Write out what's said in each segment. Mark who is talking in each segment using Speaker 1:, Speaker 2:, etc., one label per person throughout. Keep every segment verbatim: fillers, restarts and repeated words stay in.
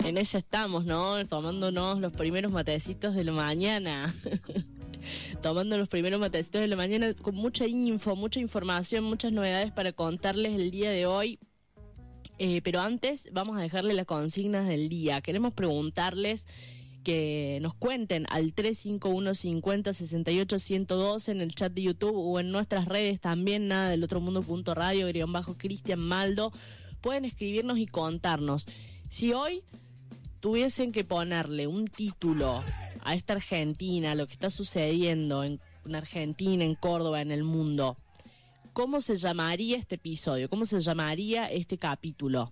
Speaker 1: En esa estamos, ¿no? Tomándonos los primeros matecitos de la mañana. Tomando los primeros matecitos de la mañana con mucha info, mucha información, muchas novedades para contarles el día de hoy. Eh, pero antes vamos a dejarle las consignas del día. Queremos preguntarles que nos cuenten al tres cinco uno cincuenta sesenta y ocho ciento doce en el chat de YouTube o en nuestras redes también, nada del otro mundo punto radio, guión bajo Cristian Maldo. Pueden escribirnos y contarnos. Si hoy tuviesen que ponerle un título a esta Argentina, a lo que está sucediendo en, en Argentina, en Córdoba, en el mundo, ¿cómo se llamaría este episodio? ¿Cómo se llamaría este capítulo?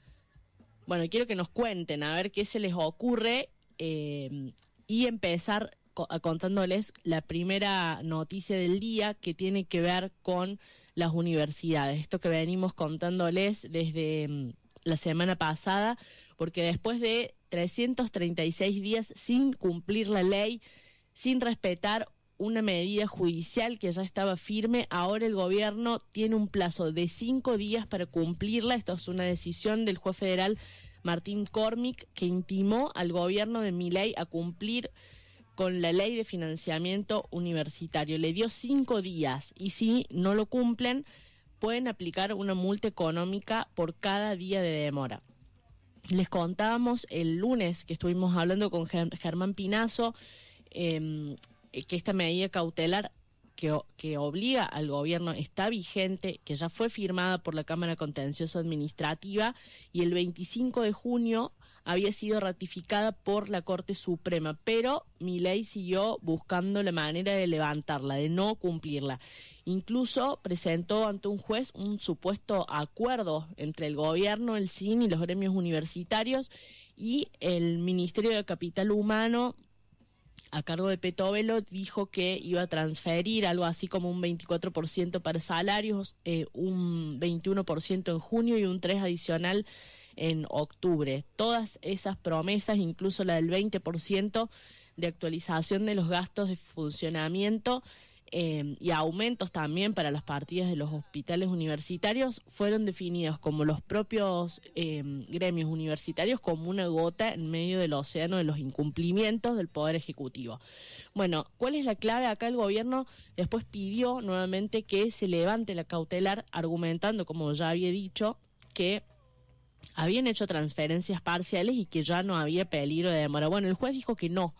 Speaker 1: Bueno, quiero que nos cuenten a ver qué se les ocurre eh, y empezar co- contándoles la primera noticia del día que tiene que ver con las universidades. Esto que venimos contándoles desde mm, la semana pasada, porque después de trescientos treinta y seis días sin cumplir la ley, sin respetar una medida judicial que ya estaba firme, ahora el gobierno tiene un plazo de cinco días para cumplirla. Esto es una decisión del juez federal Martín Cormick, que intimó al gobierno de Milei a cumplir con la ley de financiamiento universitario. Le dio cinco días y si no lo cumplen, pueden aplicar una multa económica por cada día de demora. Les contábamos el lunes que estuvimos hablando con Ger- Germán Pinazo, eh, que esta medida cautelar que, que obliga al gobierno está vigente, que ya fue firmada por la Cámara Contencioso Administrativa y el veinticinco de junio había sido ratificada por la Corte Suprema, pero Milei siguió buscando la manera de levantarla, de no cumplirla. Incluso presentó ante un juez un supuesto acuerdo entre el gobierno, el C I N y los gremios universitarios, y el Ministerio de Capital Humano, a cargo de Petovelo, dijo que iba a transferir algo así como un veinticuatro por ciento para salarios, eh, un veintiuno por ciento en junio y un tres por ciento adicional en octubre. Todas esas promesas, incluso la del veinte por ciento de actualización de los gastos de funcionamiento eh, y aumentos también para las partidas de los hospitales universitarios, fueron definidos como los propios eh, gremios universitarios como una gota en medio del océano de los incumplimientos del Poder Ejecutivo. Bueno, ¿cuál es la clave? Acá el gobierno después pidió nuevamente que se levante la cautelar, argumentando, como ya había dicho, que habían hecho transferencias parciales y que ya no había peligro de demora. Bueno, el juez dijo que no,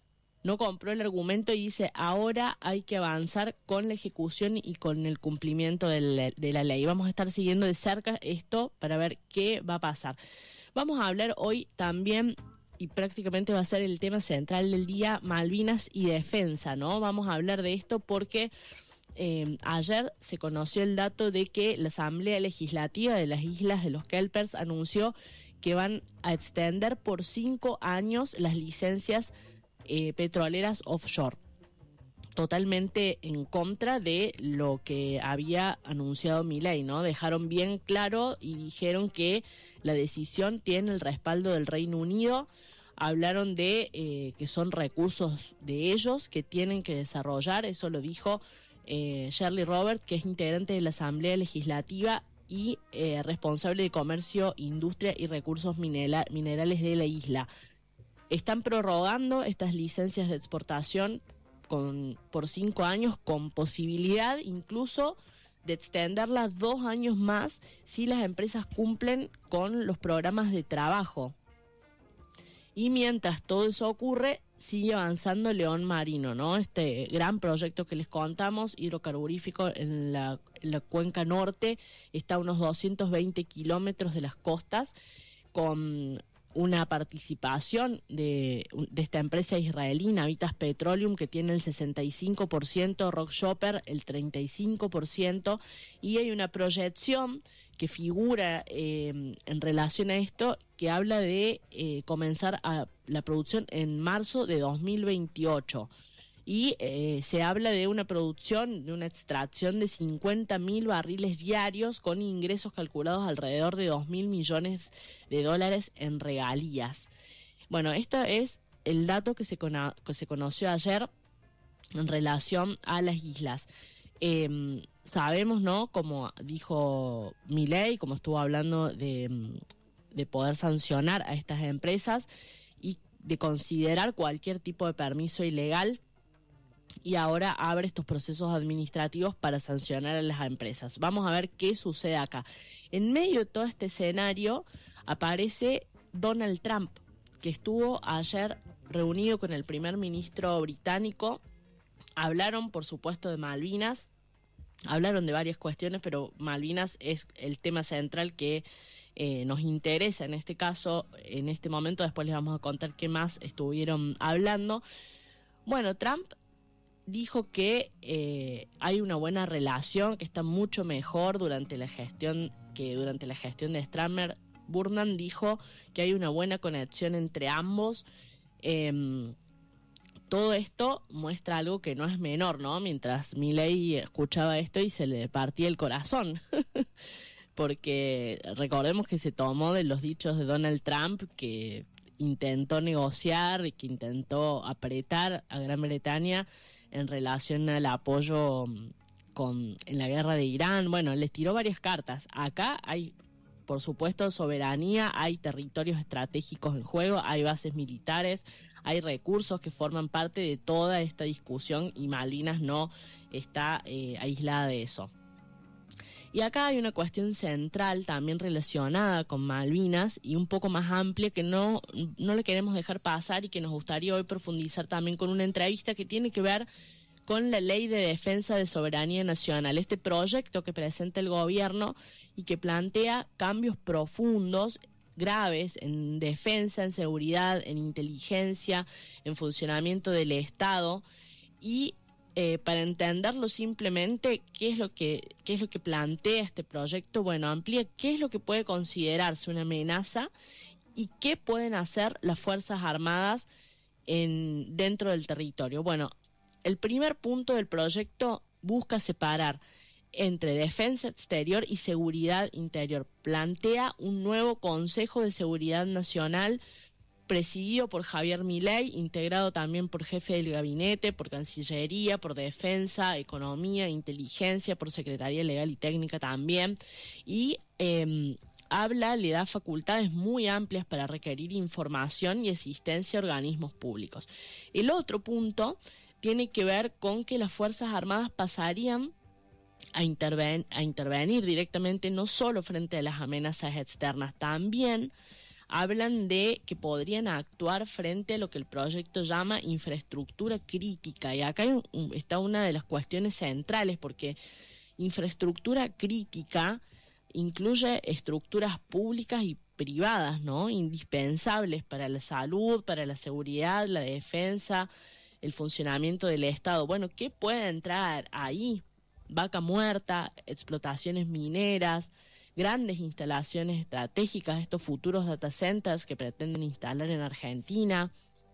Speaker 1: no compró el argumento y dice, ahora hay que avanzar con la ejecución y con el cumplimiento de la, de la ley. Vamos a estar siguiendo de cerca esto para ver qué va a pasar. Vamos a hablar hoy también, y prácticamente va a ser el tema central del día, Malvinas y defensa, ¿no? Vamos a hablar de esto porque Eh, ayer se conoció el dato de que la Asamblea Legislativa de las Islas de los Kelpers anunció que van a extender por cinco años las licencias eh, petroleras offshore, totalmente en contra de lo que había anunciado Milei, ¿no? Dejaron bien claro y dijeron que la decisión tiene el respaldo del Reino Unido. Hablaron de eh, que son recursos de ellos que tienen que desarrollar, eso lo dijo Eh, Shirley Robert, que es integrante de la Asamblea Legislativa y eh, responsable de Comercio, Industria y Recursos minera- Minerales de la isla. Están prorrogando estas licencias de exportación con, por cinco años, con posibilidad incluso de extenderlas dos años más si las empresas cumplen con los programas de trabajo. Y mientras todo eso ocurre, sigue avanzando León Marino, ¿no? Este gran proyecto que les contamos, hidrocarburífico en la, en la cuenca norte, está a unos doscientos veinte kilómetros de las costas, con una participación de, de esta empresa israelí, Navitas Petroleum, que tiene el sesenta y cinco por ciento, Rock Chopper el treinta y cinco por ciento, y hay una proyección que figura eh, en relación a esto, que habla de eh, comenzar a la producción en marzo de dos mil veintiocho. Y eh, se habla de una producción, de una extracción de cincuenta mil barriles diarios con ingresos calculados alrededor de dos mil millones de dólares en regalías. Bueno, esto es el dato que se, cono- que se conoció ayer en relación a las islas. Eh, sabemos, ¿no? Como dijo Milei, como estuvo hablando de de poder sancionar a estas empresas y de considerar cualquier tipo de permiso ilegal, y ahora abre estos procesos administrativos para sancionar a las empresas. Vamos a ver qué sucede acá. En medio de todo este escenario aparece Donald Trump, que estuvo ayer reunido con el primer ministro británico. Hablaron, por supuesto, de Malvinas, hablaron de varias cuestiones, pero Malvinas es el tema central que eh, nos interesa en este caso, en este momento. Después les vamos a contar qué más estuvieron hablando. Bueno, Trump dijo que eh, hay una buena relación, que está mucho mejor durante la gestión que durante la gestión de Strammer. Burman dijo que hay una buena conexión entre ambos. Eh, todo esto muestra algo que no es menor, ¿no? Mientras Milei escuchaba esto y se le partía el corazón. Porque recordemos que se tomó de los dichos de Donald Trump, que intentó negociar y que intentó apretar a Gran Bretaña en relación al apoyo con, en la guerra de Irán. Bueno, les tiró varias cartas. Acá hay, por supuesto, soberanía, hay territorios estratégicos en juego, hay bases militares, hay recursos que forman parte de toda esta discusión, y Malvinas no está eh, aislada de eso. Y acá hay una cuestión central también relacionada con Malvinas y un poco más amplia que no, no le queremos dejar pasar, y que nos gustaría hoy profundizar también con una entrevista que tiene que ver con la Ley de Defensa de Soberanía Nacional, este proyecto que presenta el gobierno y que plantea cambios profundos, graves, en defensa, en seguridad, en inteligencia, en funcionamiento del Estado. Y Eh, para entenderlo simplemente, ¿qué es lo que qué es lo que plantea este proyecto? Bueno, amplía qué es lo que puede considerarse una amenaza y qué pueden hacer las Fuerzas Armadas en, dentro del territorio. Bueno, el primer punto del proyecto busca separar entre defensa exterior y seguridad interior. Plantea un nuevo Consejo de Seguridad Nacional presidido por Javier Milei, integrado también por jefe del gabinete, por Cancillería, por Defensa, Economía, Inteligencia, por Secretaría Legal y Técnica también, y eh, habla, le da facultades muy amplias para requerir información y asistencia a organismos públicos. El otro punto tiene que ver con que las Fuerzas Armadas pasarían a, interven- a intervenir directamente, no solo frente a las amenazas externas, también hablan de que podrían actuar frente a lo que el proyecto llama infraestructura crítica. Y acá hay un, está una de las cuestiones centrales, porque infraestructura crítica incluye estructuras públicas y privadas, ¿no? Indispensables para la salud, para la seguridad, la defensa, el funcionamiento del Estado. Bueno, ¿qué puede entrar ahí? Vaca muerta, explotaciones mineras, grandes instalaciones estratégicas, estos futuros data centers que pretenden instalar en Argentina.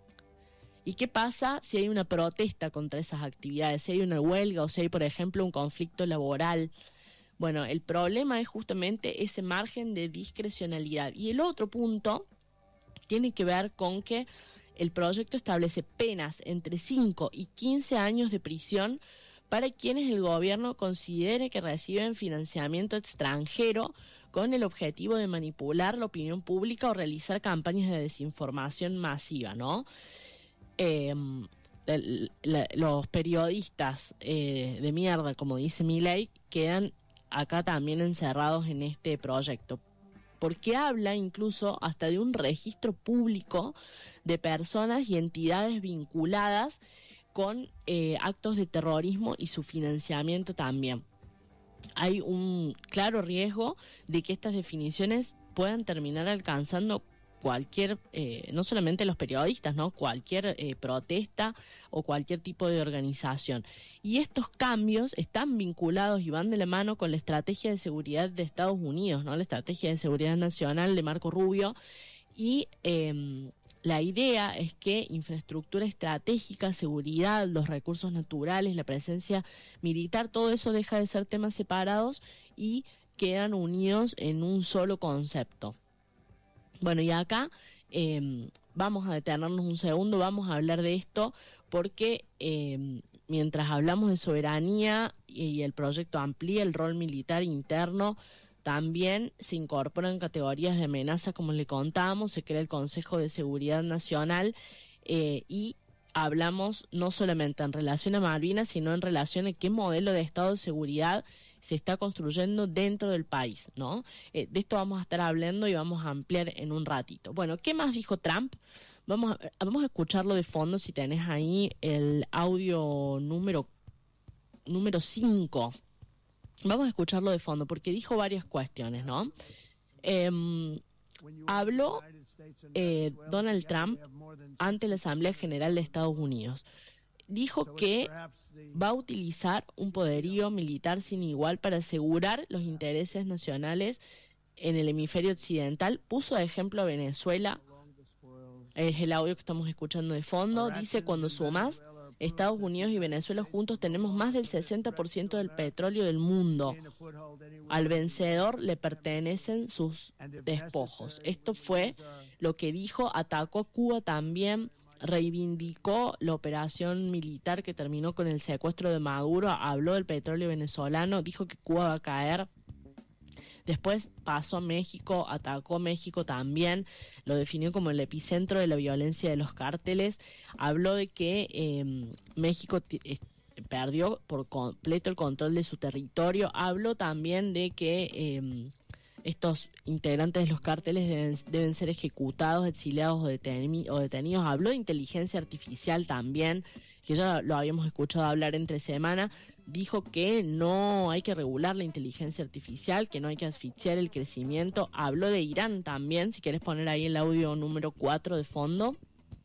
Speaker 1: ¿Y qué pasa si hay una protesta contra esas actividades? Si hay una huelga o si hay, por ejemplo, un conflicto laboral. Bueno, el problema es justamente ese margen de discrecionalidad. Y el otro punto tiene que ver con que el proyecto establece penas entre cinco y quince años de prisión para quienes el gobierno considere que reciben financiamiento extranjero con el objetivo de manipular la opinión pública o realizar campañas de desinformación masiva, ¿no? Eh, la, la, los periodistas eh, de mierda, como dice Milei, quedan acá también encerrados en este proyecto, porque habla incluso hasta de un registro público de personas y entidades vinculadas con eh, actos de terrorismo y su financiamiento también. Hay un claro riesgo de que estas definiciones puedan terminar alcanzando cualquier, eh, no solamente los periodistas, ¿no? Cualquier eh, protesta o cualquier tipo de organización. Y estos cambios están vinculados y van de la mano con la estrategia de seguridad de Estados Unidos, ¿no? La estrategia de seguridad nacional de Marco Rubio. Y eh, la idea es que infraestructura estratégica, seguridad, los recursos naturales, la presencia militar, todo eso deja de ser temas separados y quedan unidos en un solo concepto. Bueno, y acá eh, vamos a detenernos un segundo, vamos a hablar de esto, porque eh, mientras hablamos de soberanía y el proyecto amplía el rol militar interno, También se incorporan categorías de amenaza, como le contábamos, se crea el Consejo de Seguridad Nacional eh, y hablamos no solamente en relación a Malvinas, sino en relación a qué modelo de Estado de seguridad se está construyendo dentro del país, ¿no? Eh, de esto vamos a estar hablando y vamos a ampliar en un ratito. Bueno, ¿qué más dijo Trump? Vamos a, vamos a escucharlo de fondo si tenés ahí el audio número número cinco. Vamos a escucharlo de fondo porque dijo varias cuestiones, ¿no? Eh, habló eh, Donald Trump ante la Asamblea General de Estados Unidos. Dijo que va a utilizar un poderío militar sin igual para asegurar los intereses nacionales en el hemisferio occidental. Puso de ejemplo a Venezuela, es el audio que estamos escuchando de fondo. Dice, cuando sumas, Estados Unidos y Venezuela juntos tenemos más del sesenta por ciento del petróleo del mundo. Al vencedor le pertenecen sus despojos. Esto fue lo que dijo. Atacó a Cuba también, reivindicó la operación militar que terminó con el secuestro de Maduro, habló del petróleo venezolano, dijo que Cuba va a caer. Después pasó a México, atacó a México también, lo definió como el epicentro de la violencia de los cárteles. Habló de que eh, México t- eh, perdió por completo el control de su territorio. Habló también de que eh, estos integrantes de los cárteles deben, deben ser ejecutados, exiliados o, deteni- o detenidos. Habló de inteligencia artificial también, que ya lo habíamos escuchado hablar entre semana. Dijo que no hay que regular la inteligencia artificial, que no hay que asfixiar el crecimiento. Habló de Irán también, si querés poner ahí el audio número cuatro de fondo.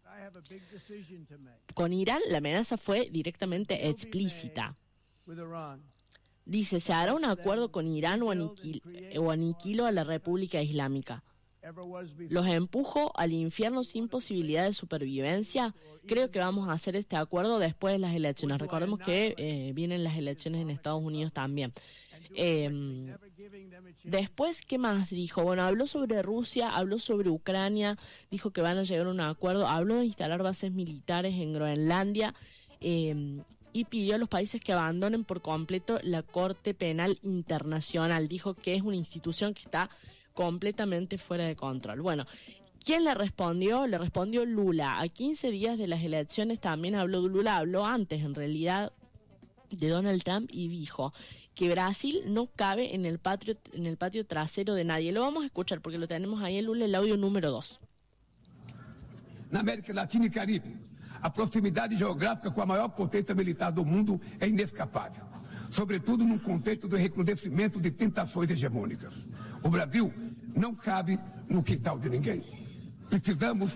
Speaker 1: Con Irán la amenaza fue directamente explícita. Dice, se hará un acuerdo con Irán o, aniquil- o aniquilo a la República Islámica. Los empujo al infierno sin posibilidad de supervivencia. Creo que vamos a hacer este acuerdo después de las elecciones. Recordemos que eh, vienen las elecciones en Estados Unidos también. Eh, después, ¿qué más dijo? Bueno, habló sobre Rusia, habló sobre Ucrania, dijo que van a llegar a un acuerdo, habló de instalar bases militares en Groenlandia eh, y pidió a los países que abandonen por completo la Corte Penal Internacional. Dijo que es una institución que está completamente fuera de control. Bueno, ¿quién le respondió? Le respondió Lula. A quince días de las elecciones también habló Lula, habló antes en realidad de Donald Trump y dijo que Brasil no cabe en el patio, en el patio trasero de nadie. Lo vamos a escuchar porque lo tenemos ahí en Lula, el audio número dos.
Speaker 2: Na América Latina e Caribe, a proximidade geográfica com a maior potência militar do mundo é inescapável, sobretudo num contexto do recrudescimento de tentações hegemônicas. O Brasil não cabe no quintal de ninguém. Precisamos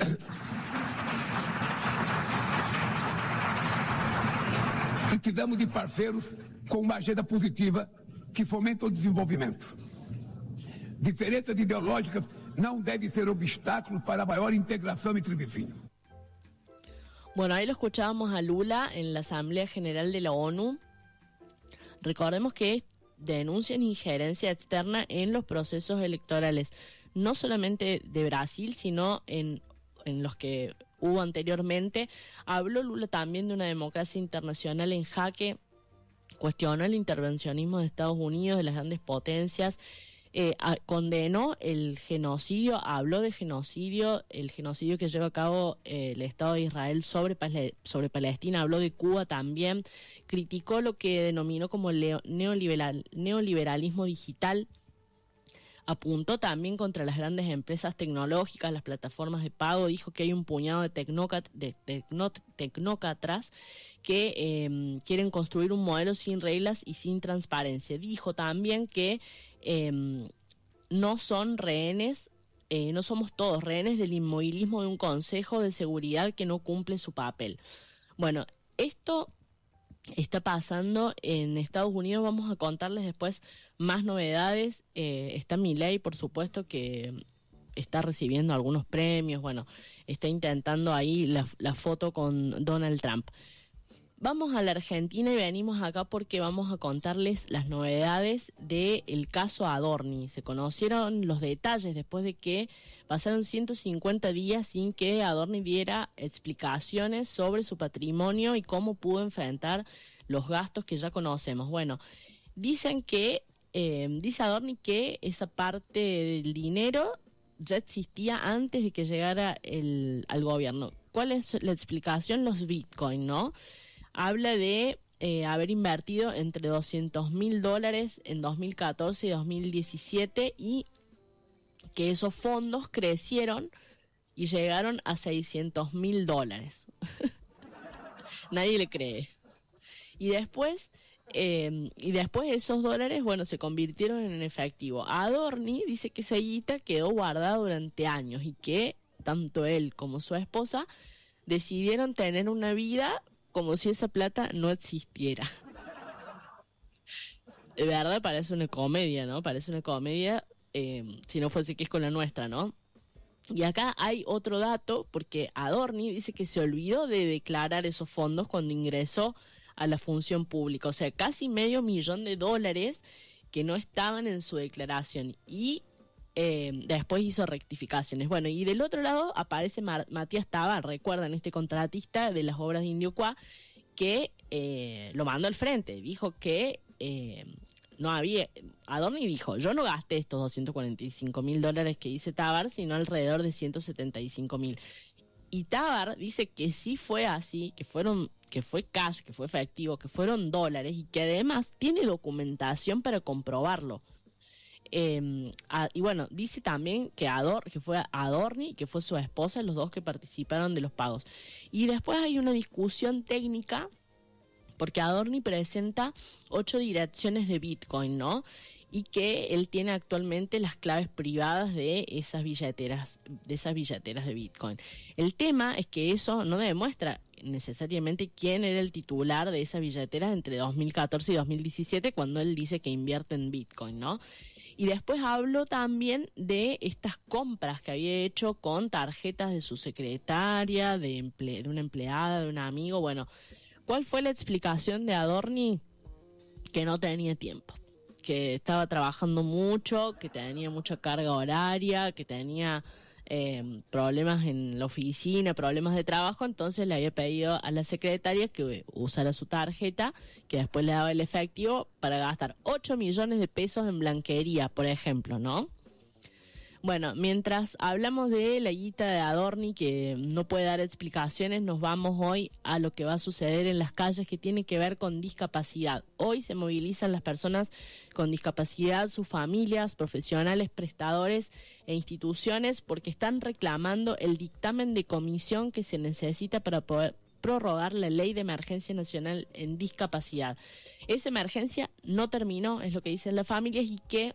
Speaker 2: precisamos de parceiros com uma agenda positiva que fomenta o desenvolvimento. Diferenças ideológicas não devem ser obstáculos para a maior integração entre vizinhos.
Speaker 1: Bueno, ahí lo escuchábamos a Lula en la Asamblea General de la ONU. Recordemos que denuncian injerencia externa en los procesos electorales, no solamente de Brasil, sino en, en los que hubo anteriormente. Habló Lula también de una democracia internacional en jaque, cuestionó el intervencionismo de Estados Unidos, de las grandes potencias, eh, a, condenó el genocidio, habló de genocidio, el genocidio que lleva a cabo eh, el Estado de Israel sobre, sobre Palestina, habló de Cuba también, criticó lo que denominó como el neoliberal, neoliberalismo digital, apuntó también contra las grandes empresas tecnológicas, las plataformas de pago, dijo que hay un puñado de, tecnocat, de tecno, tecnócratas que eh, quieren construir un modelo sin reglas y sin transparencia. Dijo también que eh, no son rehenes, eh, no somos todos rehenes del inmovilismo de un Consejo de Seguridad que no cumple su papel. Bueno, esto está pasando en Estados Unidos. Vamos a contarles después más novedades. Eh, está Milei, por supuesto, que está recibiendo algunos premios. Bueno, está intentando ahí la, la foto con Donald Trump. Vamos a la Argentina y venimos acá porque vamos a contarles las novedades del caso Adorni. Se conocieron los detalles después de que pasaron ciento cincuenta días sin que Adorni diera explicaciones sobre su patrimonio y cómo pudo enfrentar los gastos que ya conocemos. Bueno, dicen que eh, dice Adorni que esa parte del dinero ya existía antes de que llegara el, al gobierno. ¿Cuál es la explicación? Los Bitcoin, ¿no? Habla de eh, haber invertido entre doscientos mil dólares en dos mil catorce y dos mil diecisiete y que esos fondos crecieron y llegaron a seiscientos mil dólares. Nadie le cree. Y después, eh, y después esos dólares, bueno, se convirtieron en efectivo. Adorni dice que esa guita quedó guardada durante años y que tanto él como su esposa decidieron tener una vida como si esa plata no existiera. De verdad parece una comedia, ¿no? Parece una comedia, eh, si no fuese que es con la nuestra, ¿no? Y acá hay otro dato, porque Adorni dice que se olvidó de declarar esos fondos cuando ingresó a la función pública. O sea, casi medio millón de dólares que no estaban en su declaración. Y eh, después hizo rectificaciones. Bueno, y del otro lado aparece Mar- Matías Tabar, recuerdan, este contratista de las obras de Indiocuá, que eh, lo mandó al frente. Dijo que... Eh, No había, Adorni dijo, yo no gasté estos doscientos cuarenta y cinco mil dólares que dice Tabar, sino alrededor de ciento setenta y cinco mil. Y Tabar dice que sí fue así, que fueron, que fue cash, que fue efectivo, que fueron dólares y que además tiene documentación para comprobarlo. Eh, a, y bueno, dice también que, Ador, que fue Adorni, que fue su esposa, los dos que participaron de los pagos. Y después hay una discusión técnica, porque Adorni presenta ocho direcciones de Bitcoin, ¿no? Y que él tiene actualmente las claves privadas de esas billeteras, de esas billeteras de Bitcoin. El tema es que eso no demuestra necesariamente quién era el titular de esas billeteras entre dos mil catorce y dos mil diecisiete, cuando él dice que invierte en Bitcoin, ¿no? Y después hablo también de estas compras que había hecho con tarjetas de su secretaria, de, emple- de una empleada, de un amigo, bueno. ¿Cuál fue la explicación de Adorni? Que no tenía tiempo, que estaba trabajando mucho, que tenía mucha carga horaria, que tenía eh, problemas en la oficina, problemas de trabajo, entonces le había pedido a la secretaria que usara su tarjeta, que después le daba el efectivo para gastar ocho millones de pesos en blanquería, por ejemplo, ¿no? Bueno, mientras hablamos de la guita de Adorni, que no puede dar explicaciones, nos vamos hoy a lo que va a suceder en las calles, que tiene que ver con discapacidad. Hoy se movilizan las personas con discapacidad, sus familias, profesionales, prestadores e instituciones, porque están reclamando el dictamen de comisión que se necesita para poder prorrogar la Ley de Emergencia Nacional en Discapacidad. Esa emergencia no terminó, es lo que dicen las familias, y que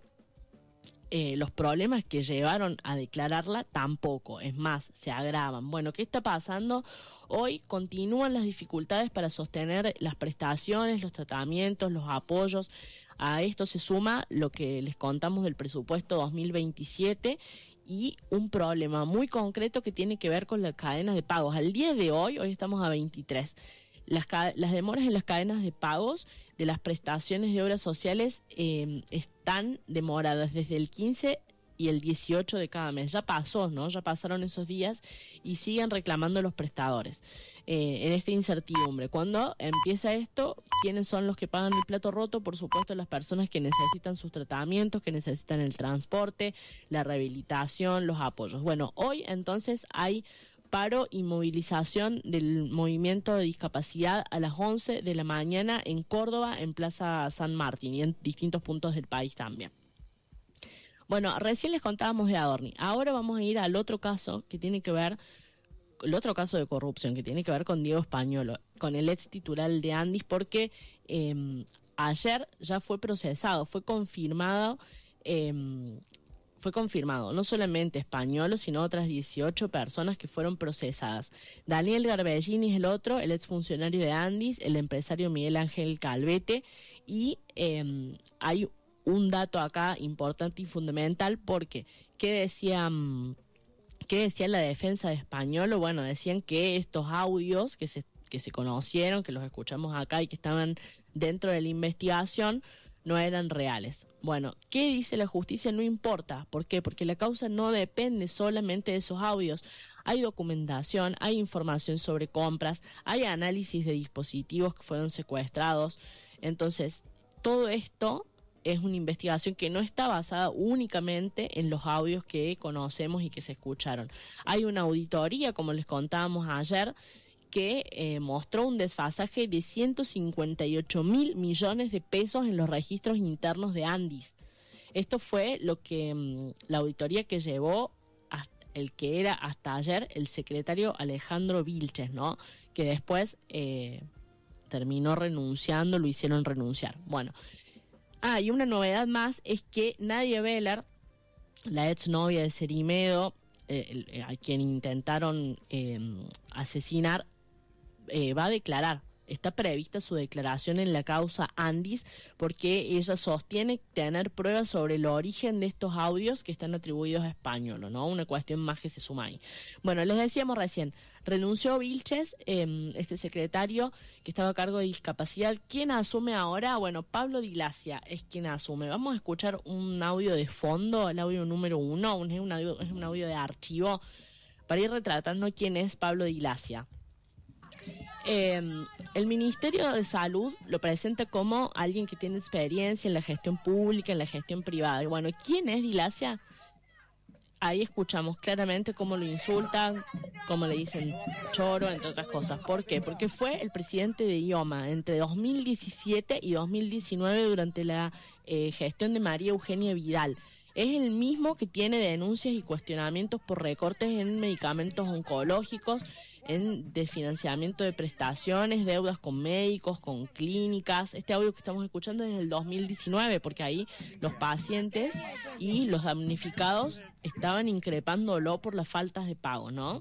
Speaker 1: Eh, los problemas que llevaron a declararla tampoco, es más, se agravan. Bueno, ¿qué está pasando? Hoy continúan las dificultades para sostener las prestaciones, los tratamientos, los apoyos. A esto se suma lo que les contamos del presupuesto dos mil veintisiete y un problema muy concreto que tiene que ver con las cadenas de pagos. Al día de hoy, hoy estamos a veintitrés, las, las demoras en las cadenas de pagos de las prestaciones de obras sociales eh, están demoradas desde el quince y el dieciocho de cada mes. Ya pasó, ¿no? Ya pasaron esos días y siguen reclamando los prestadores eh, en esta incertidumbre. Cuando empieza esto, ¿quiénes son los que pagan el plato roto? Por supuesto, las personas que necesitan sus tratamientos, que necesitan el transporte, la rehabilitación, los apoyos. Bueno, hoy entonces hay paro y movilización del movimiento de discapacidad a las once de la mañana en Córdoba, en Plaza San Martín y en distintos puntos del país también. Bueno, recién les contábamos de Adorni. Ahora vamos a ir al otro caso que tiene que ver, el otro caso de corrupción que tiene que ver con Diego Españolo, con el ex titular de Andis, porque eh, ayer ya fue procesado, fue confirmado... Eh, Fue confirmado, no solamente Españolo, sino otras dieciocho personas que fueron procesadas. Daniel Garbellini es el otro, el exfuncionario de Andis, el empresario Miguel Ángel Calvete, y eh, hay un dato acá importante y fundamental, porque ¿qué decían, qué decía la defensa de Españolo? Bueno, decían que estos audios que se, que se conocieron, que los escuchamos acá y que estaban dentro de la investigación, no eran reales. Bueno, ¿qué dice la justicia? No importa. ¿Por qué? Porque la causa no depende solamente de esos audios. Hay documentación, hay información sobre compras, hay análisis de dispositivos que fueron secuestrados. Entonces, todo esto es una investigación que no está basada únicamente en los audios que conocemos y que se escucharon. Hay una auditoría, como les contábamos ayer, que eh, mostró un desfasaje de ciento cincuenta y ocho mil millones de pesos en los registros internos de Andis. Esto fue lo que mmm, la auditoría que llevó hasta el que era hasta ayer el secretario Alejandro Vilches, ¿no? Que después eh, terminó renunciando, lo hicieron renunciar. Bueno, ah, y una novedad más es que Nadia Beller, la exnovia de Cerimedo, eh, a quien intentaron eh, asesinar, Eh, va a declarar. Está prevista su declaración en la causa Andis porque ella sostiene tener pruebas sobre el origen de estos audios que están atribuidos a Españolo, ¿no? Una cuestión más que se suma ahí. Bueno, les decíamos recién, renunció Vilches, eh, este secretario que estaba a cargo de discapacidad. ¿Quién asume ahora? Bueno, Pablo Di Glasia es quien asume. Vamos a escuchar un audio de fondo, el audio número uno, un, es, un audio, es un audio de archivo para ir retratando quién es Pablo Di Glasia. Eh, el Ministerio de Salud lo presenta como alguien que tiene experiencia en la gestión pública, en la gestión privada. Y bueno, ¿quién es Di Glasia? Ahí escuchamos claramente cómo lo insultan, cómo le dicen choro, entre otras cosas. ¿Por qué? Porque fue el presidente de I O M A entre dos mil diecisiete y dos mil diecinueve durante la eh, gestión de María Eugenia Vidal. Es el mismo que tiene denuncias y cuestionamientos por recortes en medicamentos oncológicos, en desfinanciamiento de prestaciones, deudas con médicos, con clínicas. Este audio que estamos escuchando es del dos mil diecinueve, porque ahí los pacientes y los damnificados estaban increpándolo por las faltas de pago, ¿no?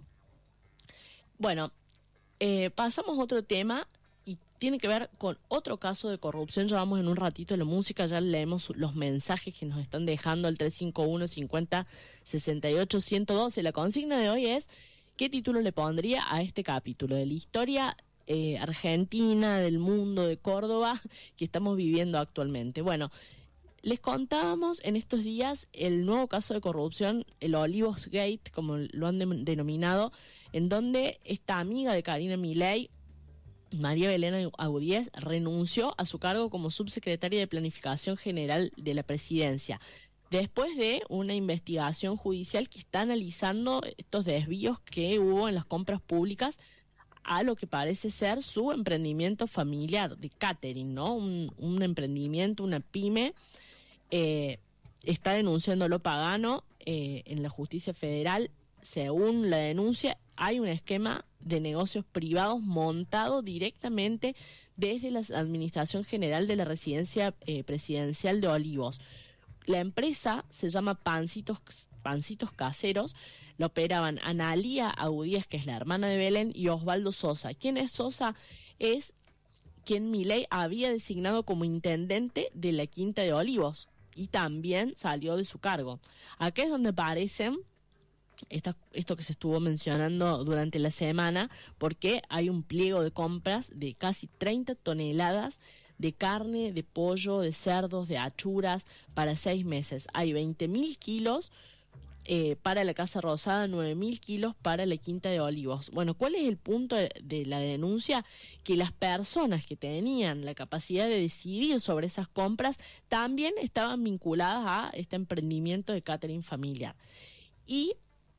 Speaker 1: Bueno, eh, pasamos a otro tema y tiene que ver con otro caso de corrupción. Ya vamos en un ratito a la música, ya leemos los mensajes que nos están dejando al tres cinco uno, cincuenta, sesenta y ocho, ciento doce. La consigna de hoy es: ¿qué título le pondría a este capítulo de la historia eh, argentina, del mundo, de Córdoba, que estamos viviendo actualmente? Bueno, les contábamos en estos días el nuevo caso de corrupción, el Olivos Gate, como lo han de- denominado, en donde esta amiga de Karina Milei, María Belén Agudíez, renunció a su cargo como subsecretaria de Planificación General de la Presidencia, después de una investigación judicial que está analizando estos desvíos que hubo en las compras públicas a lo que parece ser su emprendimiento familiar de catering, ¿no? Un, un emprendimiento, una pyme. Eh, está denunciando lo Pagano eh, en la justicia federal. Según la denuncia, hay un esquema de negocios privados montado directamente desde la Administración General de la Residencia eh, Presidencial de Olivos. La empresa se llama Pancitos, Pancitos Caseros. La operaban Analía Agudíez, que es la hermana de Belén, y Osvaldo Sosa. ¿Quién es Sosa? Es quien Milei había designado como intendente de la Quinta de Olivos y también salió de su cargo. Acá es donde aparecen esta, esto que se estuvo mencionando durante la semana, porque hay un pliego de compras de casi treinta toneladas de carne, de pollo, de cerdos, de achuras para seis meses. Hay veinte mil kilos eh, para la Casa Rosada, nueve mil kilos para la Quinta de Olivos. Bueno, ¿cuál es el punto de, de la denuncia? Que las personas que tenían la capacidad de decidir sobre esas compras también estaban vinculadas a este emprendimiento de catering familiar. Y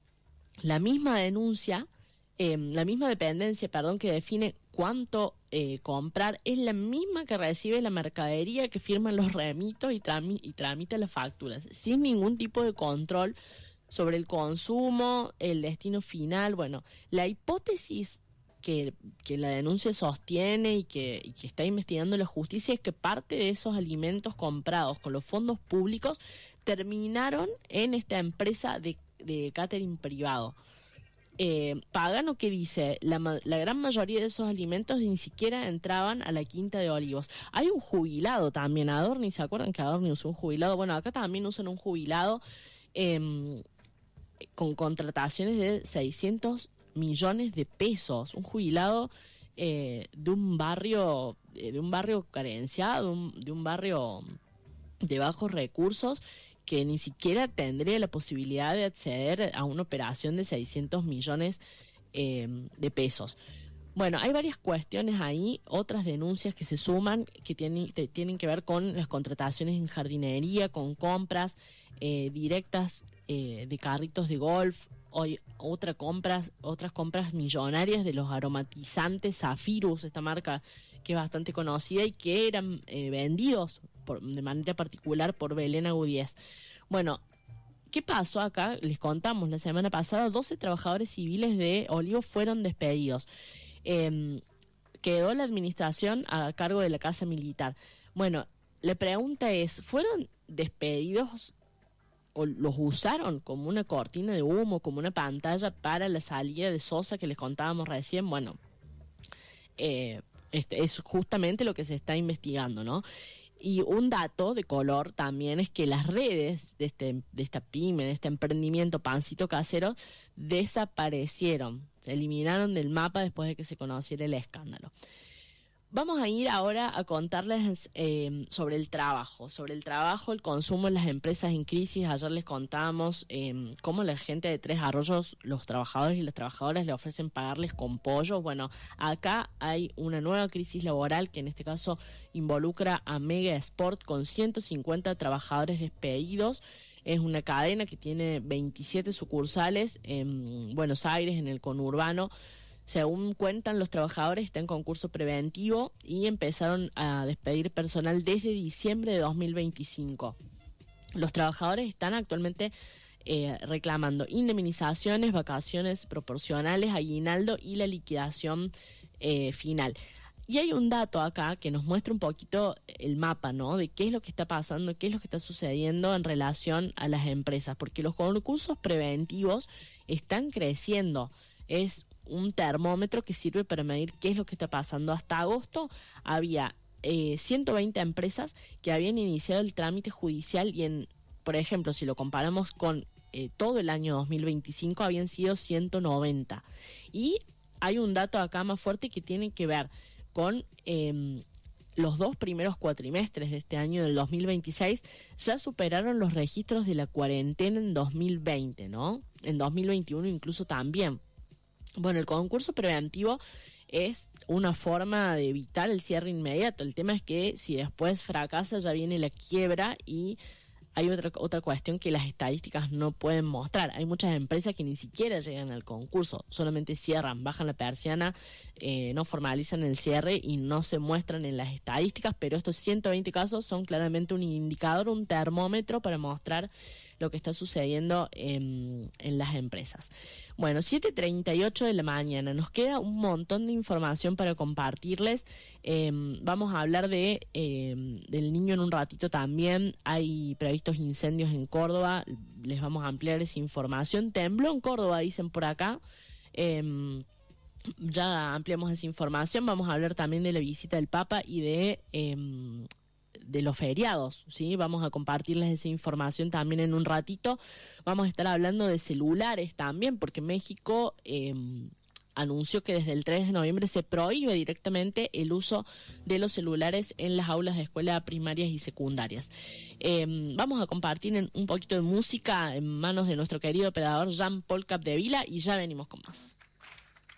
Speaker 1: la misma denuncia, eh, la misma dependencia, perdón, que define cuánto eh, comprar, es la misma que recibe la mercadería, que firman los remitos y, trami- y tramita las facturas, sin ningún tipo de control sobre el consumo, el destino final. Bueno, la hipótesis que, que la denuncia sostiene y que, y que está investigando la justicia es que parte de esos alimentos comprados con los fondos públicos terminaron en esta empresa de, de catering privado. Eh, Pagano, que dice, la, la gran mayoría de esos alimentos ni siquiera entraban a la Quinta de Olivos. Hay un jubilado también, Adorni, ¿se acuerdan que Adorni usó un jubilado? Bueno, acá también usan un jubilado eh, con contrataciones de seiscientos millones de pesos, un jubilado eh, de un barrio, eh, de un barrio carenciado, de un, de un barrio de bajos recursos, que ni siquiera tendría la posibilidad de acceder a una operación de seiscientos millones eh, de pesos. Bueno, hay varias cuestiones ahí, otras denuncias que se suman que tienen, te, tienen que ver con las contrataciones en jardinería, con compras eh, directas eh, de carritos de golf, hoy otra compras, otras compras millonarias de los aromatizantes Zafirus, esta marca que es bastante conocida y que eran eh, vendidos por, de manera particular por Belén Agudíez. Bueno, ¿qué pasó acá? Les contamos la semana pasada, doce trabajadores civiles de Olivos fueron despedidos. Eh, quedó la administración a cargo de la Casa Militar. Bueno, la pregunta es, ¿fueron despedidos o los usaron como una cortina de humo, como una pantalla para la salida de Sosa que les contábamos recién? Bueno, eh, este es justamente lo que se está investigando, ¿no? Y un dato de color también es que las redes de, este, de esta pyme, de este emprendimiento Pancito Casero, desaparecieron, se eliminaron del mapa después de que se conociera el escándalo. Vamos a ir ahora a contarles eh, sobre el trabajo, sobre el trabajo, el consumo en las empresas en crisis. Ayer les contamos eh, cómo la gente de Tres Arroyos, los trabajadores y las trabajadoras le ofrecen pagarles con pollo. Bueno, acá hay una nueva crisis laboral que en este caso involucra a Mega Sport con ciento cincuenta trabajadores despedidos. Es una cadena que tiene veintisiete sucursales en Buenos Aires, en el conurbano. Según cuentan, los trabajadores están en concurso preventivo y empezaron a despedir personal desde diciembre de dos mil veinticinco. Los trabajadores están actualmente eh, reclamando indemnizaciones, vacaciones proporcionales, aguinaldo y la liquidación eh, final. Y hay un dato acá que nos muestra un poquito el mapa, ¿no? De qué es lo que está pasando, qué es lo que está sucediendo en relación a las empresas, porque los concursos preventivos están creciendo. Es un termómetro que sirve para medir qué es lo que está pasando. Hasta agosto había eh, ciento veinte empresas que habían iniciado el trámite judicial y, en, por ejemplo, si lo comparamos con eh, todo el año dos mil veinticinco, habían sido ciento noventa. Y hay un dato acá más fuerte que tiene que ver con eh, los dos primeros cuatrimestres de este año, del dos mil veintiséis, ya superaron los registros de la cuarentena en dos mil veinte, ¿no? En dos mil veintiuno incluso también. Bueno, el concurso preventivo es una forma de evitar el cierre inmediato. El tema es que si después fracasa ya viene la quiebra y hay otra otra cuestión que las estadísticas no pueden mostrar. Hay muchas empresas que ni siquiera llegan al concurso, solamente cierran, bajan la persiana, eh, no formalizan el cierre y no se muestran en las estadísticas, pero estos ciento veinte casos son claramente un indicador, un termómetro para mostrar lo que está sucediendo en, en las empresas. Bueno, siete treinta y ocho de la mañana, nos queda un montón de información para compartirles. Eh, vamos a hablar de eh, del niño en un ratito también. Hay previstos incendios en Córdoba, les vamos a ampliar esa información. Tembló en Córdoba, dicen por acá. Eh, ya ampliamos esa información. Vamos a hablar también de la visita del Papa y de... Eh, de los feriados, ¿sí? Vamos a compartirles esa información también en un ratito. Vamos a estar hablando de celulares también, porque México eh, anunció que desde el tres de noviembre se prohíbe directamente el uso de los celulares en las aulas de escuela primarias y secundarias. Eh, vamos a compartir un poquito de música en manos de nuestro querido operador Jean-Paul Capdevila y ya venimos con más.